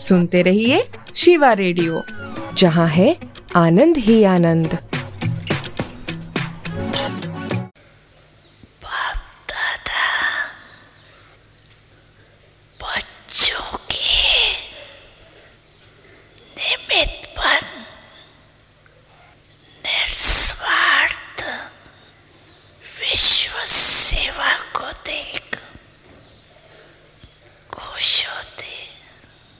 सुनते रहिए शिवा रेडियो, जहाँ है आनंद ही आनंद। विश्व से